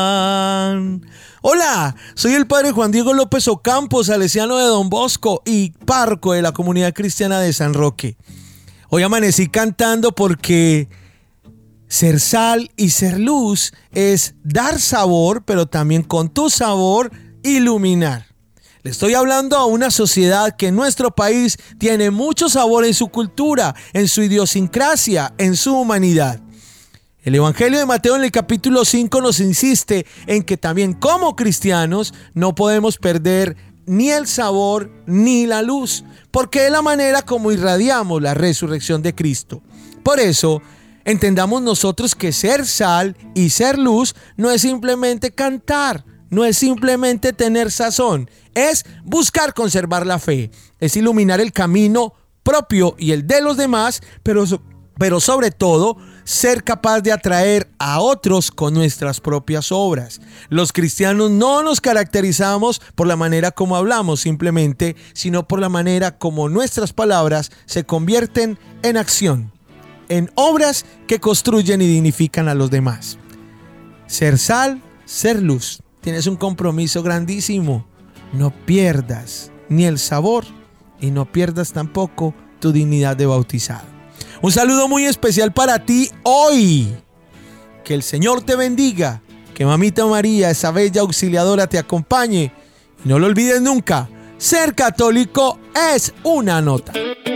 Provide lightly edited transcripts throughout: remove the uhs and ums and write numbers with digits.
Hola, soy el padre Juan Diego López Ocampo, salesiano de Don Bosco y párroco de la comunidad cristiana de San Roque. Hoy amanecí cantando porque ser sal y ser luz es dar sabor, pero también con tu sabor iluminar. Le estoy hablando a una sociedad que en nuestro país tiene mucho sabor en su cultura, en su idiosincrasia, en su humanidad. El Evangelio de Mateo en el capítulo 5 nos insiste en que también como cristianos no podemos perder ni el sabor ni la luz, porque es la manera como irradiamos la resurrección de Cristo. Por eso, entendamos nosotros que ser sal y ser luz no es simplemente cantar, no es simplemente tener sazón, es buscar conservar la fe, es iluminar el camino propio y el de los demás, pero sobre todo ser capaz de atraer a otros con nuestras propias obras. Los cristianos no nos caracterizamos por la manera como hablamos simplemente, sino por la manera como nuestras palabras se convierten en acción, en obras que construyen y dignifican a los demás. Ser sal, ser luz. Tienes un compromiso grandísimo. No pierdas ni el sabor y no pierdas tampoco tu dignidad de bautizado. Un saludo muy especial para ti hoy. Que el Señor te bendiga. Que Mamita María, esa bella auxiliadora, te acompañe. Y no lo olvides nunca. Ser católico es una nota.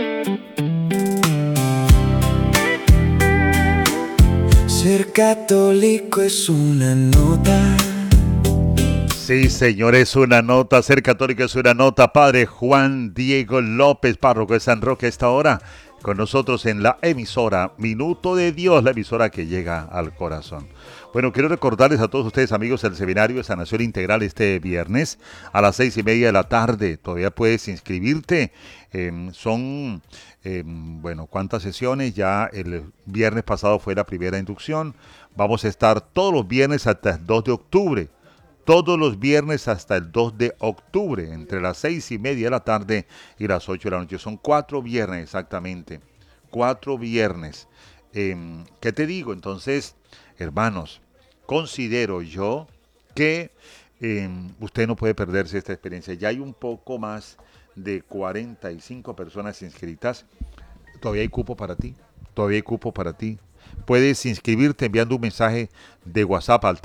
Ser católico es una nota. Sí, señor, es una nota. Ser católico es una nota. Padre Juan Diego López, párroco de San Roque, a esta hora con nosotros en la emisora Minuto de Dios, la emisora que llega al corazón. Bueno, quiero recordarles a todos ustedes, amigos, el seminario de Sanación Integral este viernes a las 6:30 de la tarde. Todavía puedes inscribirte. ¿Cuántas sesiones? Ya el viernes pasado fue la primera inducción. Vamos a estar todos los viernes hasta el 2 de octubre. Todos los viernes hasta el 2 de octubre, entre las 6:30 de la tarde y las 8 de la noche. Son 4 viernes exactamente. 4 viernes. ¿Qué te digo? Entonces, hermanos, considero yo que usted no puede perderse esta experiencia. Ya hay un poco más de 45 personas inscritas. Todavía hay cupo para ti. Todavía hay cupo para ti. Puedes inscribirte enviando un mensaje de WhatsApp al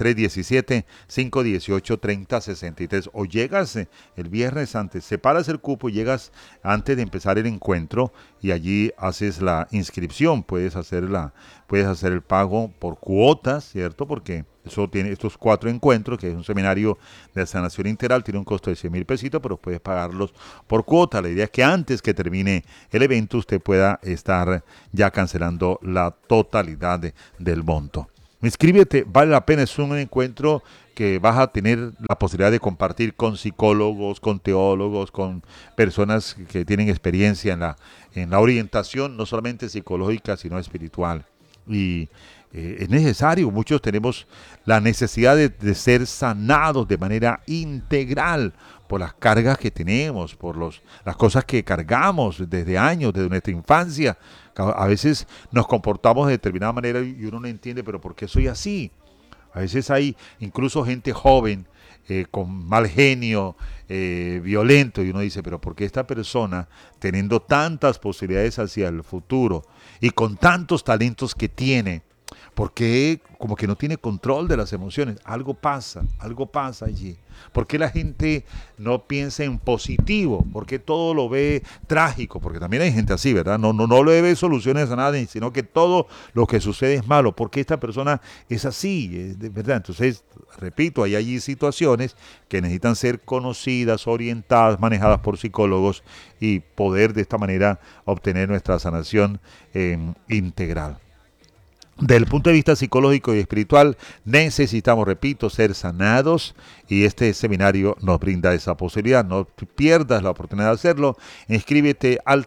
317-518-3063 o llegas el viernes antes, separas el cupo y llegas antes de empezar el encuentro y allí haces la inscripción, puedes hacer el pago por cuotas, ¿cierto? Porque eso tiene estos 4 encuentros, que es un seminario de sanación integral, tiene un costo de 100,000 pesitos, pero puedes pagarlos por cuota. La idea es que antes que termine el evento usted pueda estar ya cancelando la totalidad del monto. Inscríbete, vale la pena, es un encuentro que vas a tener la posibilidad de compartir con psicólogos, con teólogos, con personas que tienen experiencia en la orientación, no solamente psicológica, sino espiritual. Y es necesario, muchos tenemos la necesidad de ser sanados de manera integral por las cargas que tenemos, por las cosas que cargamos desde años, desde nuestra infancia. A veces nos comportamos de determinada manera y uno no entiende, pero ¿por qué soy así? A veces hay incluso gente joven con mal genio, violento, y uno dice, pero ¿por qué esta persona, teniendo tantas posibilidades hacia el futuro y con tantos talentos que tiene, por qué como que no tiene control de las emociones? Algo pasa allí. ¿Por qué la gente no piensa en positivo? ¿Por qué todo lo ve trágico? Porque también hay gente así, ¿verdad? No le ve soluciones a nada, sino que todo lo que sucede es malo. ¿Por qué esta persona es así? ¿Verdad? Entonces, repito, hay allí situaciones que necesitan ser conocidas, orientadas, manejadas por psicólogos y poder de esta manera obtener nuestra sanación integral. Desde el punto de vista psicológico y espiritual, necesitamos, repito, ser sanados y este seminario nos brinda esa posibilidad. No pierdas la oportunidad de hacerlo. Inscríbete al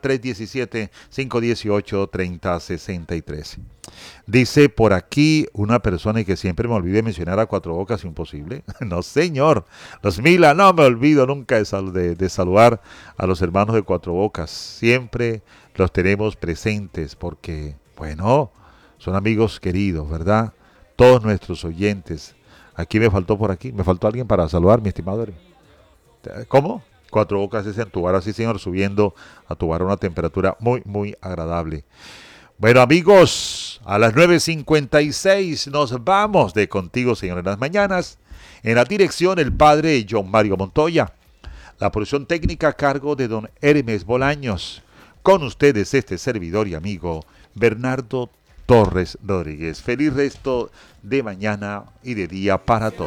317-518-3063. Dice por aquí una persona y que siempre me olvidé mencionar a Cuatro Bocas, imposible. No, señor. Los Mila, no me olvido nunca de saludar a los hermanos de Cuatro Bocas. Siempre los tenemos presentes porque, bueno, son amigos queridos, ¿verdad? Todos nuestros oyentes Aquí me faltó por aquí. Me faltó alguien para saludar, mi estimado Hermes. ¿Cómo? Cuatro Bocas es en Tubará, sí señor, subiendo a Tubará una temperatura muy, muy agradable. Bueno amigos, a las 9:56 nos vamos de Contigo Señor en las mañanas. En la dirección el padre John Mario Montoya. La producción técnica a cargo de don Hermes Bolaños. Con ustedes este servidor y amigo Bernardo Torres Rodríguez. Feliz resto de mañana y de día para todos.